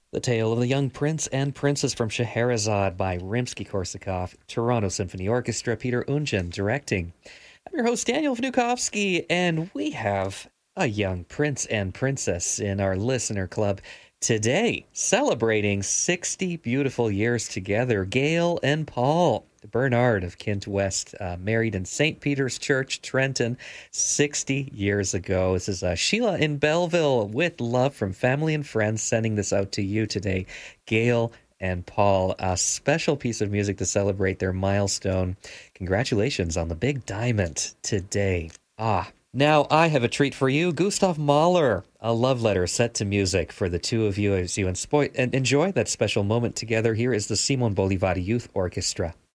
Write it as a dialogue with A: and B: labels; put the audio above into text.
A: The Tale of the Young Prince and Princess from Scheherazade by Rimsky-Korsakov, Toronto Symphony Orchestra, Peter Unjan directing. I'm your host, Daniel Vnukovsky, and we have a young prince and princess in our listener club today, celebrating 60 beautiful years together. Gail and Paul Bernard of Kint West, married in St. Peter's Church, Trenton, 60 years ago. This is Sheila in Belleville with love from family and friends, sending this out to you today. Gail and Paul, a special piece of music to celebrate their milestone. Congratulations on the big diamond today. Now I have a treat for you. Gustav Mahler, a love letter set to music for the two of you as you enjoy that special moment together. Here is the Simon Bolivari Youth Orchestra.